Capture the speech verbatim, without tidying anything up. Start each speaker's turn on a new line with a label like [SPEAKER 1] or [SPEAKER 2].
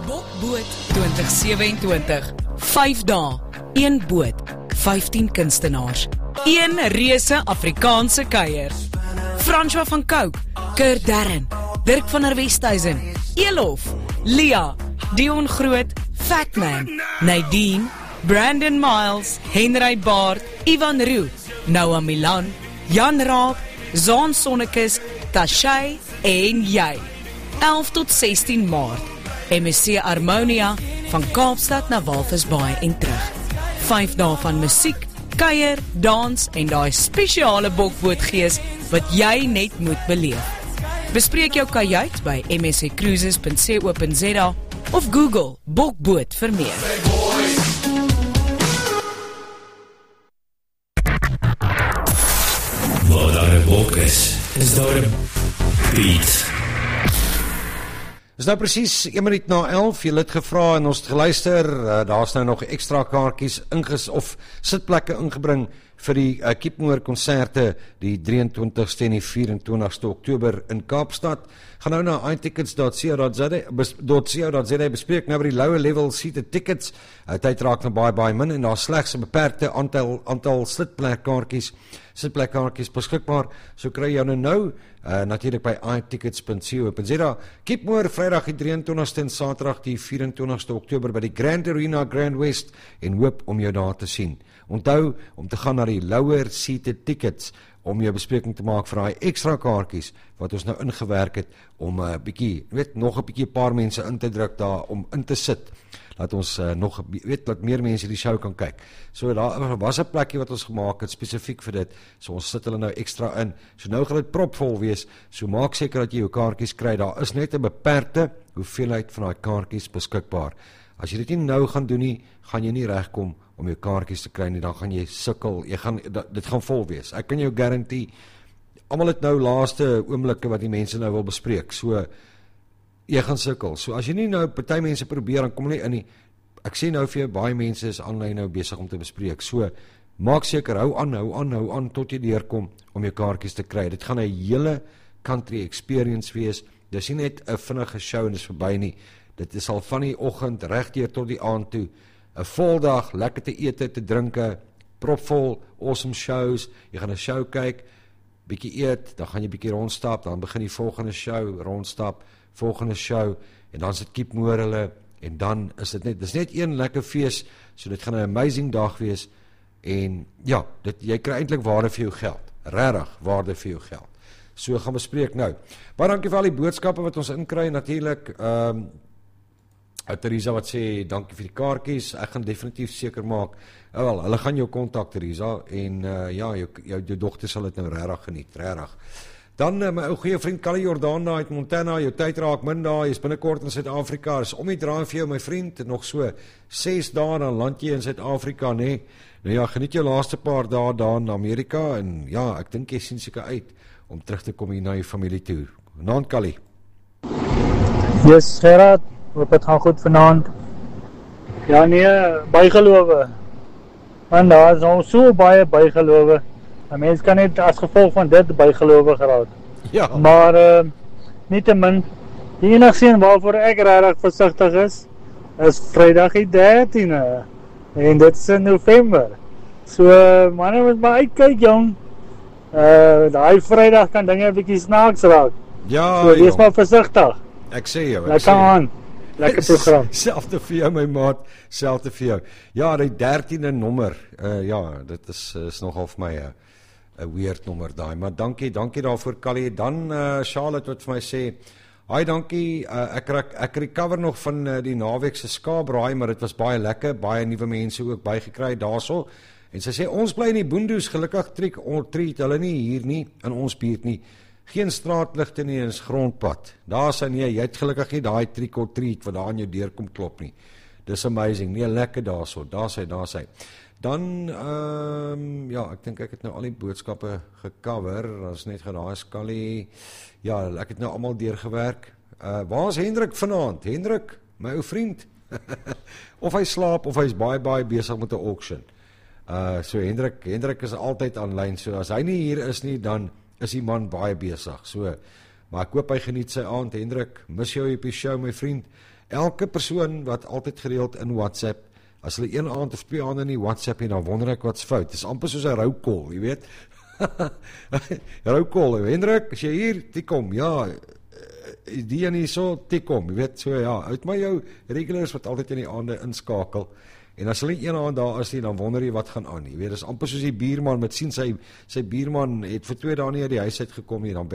[SPEAKER 1] Bokboot twintig sewentwintig. vyf dae, een boot, vyftien kunstenaars. Een reuse Afrikaanse kuier. François van Cooke, Kurt Darren, Dirk van der Westhuizen, Elof, Lia, Dion Groot, Fatman, Nadine, Brandon Miles, Henry Baard, Ivan Roux, Noah Milan, Jan Raab, Zaan Sonnekes, Tashay en jy. elf tot sestien Maart. M S C Harmonia van Kaapstad na Walvisbaai en terug. vyf dae van musiek, kuier, dans en daai spesiale bokbootgees wat jy net moet beleef. Bespreek jou kajuit by m s c cruises punt co punt z a of Google bokboot vir meer.
[SPEAKER 2] Waar daar 'n bok is, is daar 'n beat.
[SPEAKER 3] Is nou precies een minuut na elf, jy het gevra en ons het geluister, uh, daar is nou nog extra kaartjies inges, of sitplekke ingebring vir die uh, Keepmoor konserte die drieëntwintigste en die vyf-en-twintigste Oktober in Kaapstad. Gaan nou na i tickets dot co dot z a bespreek nou by die lower level seated tickets. Uh, tyd raak nou baie baie min en daar slegs 'n beperkte aantal aantal sitplekkaartjies sitplekkaartjies beskikbaar. So kry jy nou nou uh, natuurlik by i tickets dot co dot z a. Keepmoor Vrydag die drieëntwintigste en Saterdag die vyf-en-twintigste Oktober by die Grand Arena Grand West en hoop om jou daar te sien. Onthou om te gaan na die lower seated tickets om jou bespreking te maak vir daai ekstra kaartjies wat ons nou ingewerk het om 'n uh, bietjie, weet, nog 'n bietjie paar mense in te druk daar om in te sit. Laat ons uh, nog, weet, dat meer mense die show kan kyk. So daar was 'n plekkie wat ons gemaak het spesifiek vir dit. So ons sit hulle nou ekstra in. So nou gaan dit propvol wees. So maak seker dat jy jou kaartjies kry. Daar is net 'n beperkte hoeveelheid van daai kaartjies beskikbaar. As jy dit nie nou gaan doen nie, gaan jy nie regkom om jou kaartjies te kry nie, dan gaan jy sukkel, jy gaan, dit gaan vol wees. Ek kan jou garantie, almal het nou laaste oomblikke wat die mense nou wil bespreek, so, jy gaan sukkel. So as jy nie nou party mense probeer, dan kom nie in nie, ek sê nou vir jou, baie mense is aanlyn nou besig om te bespreek, so, maak seker, hou aan, hou aan, hou aan, tot jy deurkom om jou kaartjies te kry. Dit gaan 'n hele country experience wees, dis nie net 'n vinnige show en dis verby nie, dit is al van die oggend, regdeur tot die aand toe, 'n vol dag, lekker te ete, te drinke, propvol, awesome shows, jy gaan 'n show kyk, bietjie eet, dan gaan jy bietjie rondstap, dan begin die volgende show, rondstap, volgende show, en dan sit Keepmoor hulle, en dan is dit net, dit is net een lekker fees, so dit gaan 'n amazing dag wees, en ja, dit, jy kry eintlik waarde vir jou geld, regtig waarde vir jou geld. So gaan bespreek nou. Baie dankie vir al die boodskappe wat ons inkry, natuurlik, ehm, um, Theresa wat sê, dankie vir die kaartjies, ek gaan definitief seker maak, oh wel, hulle gaan jou kontak Theresa, en uh, ja, jou, jou, jou dochter sal het nou regtig geniet, regtig. Dan uh, my ou goeie vriend Callie Jordaan daar uit Montana, jou tyd raak min daar, jy is binnekort in Suid-Afrika, is om die draai vir jou my vriend, nog so ses dae dan land jy in Suid-Afrika, nee, nou ja, geniet jou laaste paar dae daar in Amerika, en ja, ek dink jy sien seker uit, om terug te kom hier na jou familie toe. Naand Callie.
[SPEAKER 4] Yes, Gerard, hoop het gaan goed vanaand. Ja nee, bygelowe. Want daar is al so baie bygelowe. 'n Mens kan net as gevolg van dit bygelowe geraak.
[SPEAKER 3] Ja.
[SPEAKER 4] Maar uh, nietemin, die enigste een waarvoor ek regtig versigtig is, is Vrydag die dertiende. En dit is in November. So uh, manne moet maar uitkyk jong. Uh, daai Vrydag kan dinge 'n bietjie snaaks raak.
[SPEAKER 3] Ja,
[SPEAKER 4] so, wees maar versigtig.
[SPEAKER 3] Ek sê jou, ek
[SPEAKER 4] Lekker
[SPEAKER 3] sê jou.
[SPEAKER 4] aan. Lekker program.
[SPEAKER 3] Selfde vir jou my maat, selfde vir jou. Ja, die dertiende nommer, uh, ja, dit is, is nogal vir my 'n uh, weird nommer daai, maar dankie, dankie daarvoor Callie. Dan uh, Charlotte wat vir my sê, hi dankie, uh, ek, ek recover nog van uh, die naweek se skaabraai, maar dit was baie lekker, baie nuwe mense ook bygekry daarso. En sy sê, ons bly in die boondoes, gelukkig trek, treat hulle nie hier nie, in ons buurt nie. Geen straatligte nie, is grondpad. Daar sê nie, jy het gelukkig nie daai trick or treat wat daar aan jou deur kom klop nie. Dis amazing, nee, lekker daar so, daar sê, daar sê. Dan, um, ja, ek dink ek het nou al die boodskappe gecover, dat is net gedaai Callie, ja, ek het nou allemaal deurgewerk. Uh, waar is Hendrik vanaand? Hendrik, my ou vriend? Of hy slaap, of hy is baie, baie besig met 'n auction. Uh, so Hendrik, Hendrik is altyd aanlyn, so as hy nie hier is nie, dan is die man baie besig, so, maar ek hoop hy geniet sy aand, Hendrik, mis jou op die show, my vriend, elke persoon wat altyd gereeld in WhatsApp, as hulle een aand of twee aande in die WhatsApp en dan wonder ek wat's fout. Dis amper soos 'n roukol, jy weet. Roukol, Hendrik, as jy hier, die kom, ja, die en die so, die kom, jy weet, so ja, uit my jou regulars wat altyd in die aande inskakel, en as hulle een aand daar is nie, dan wonder jy wat gaan aan, jy weet, dis amper soos die buurman, met sien sy, sy buurman het vir twee dae nie uit die huis uit gekom nie, dan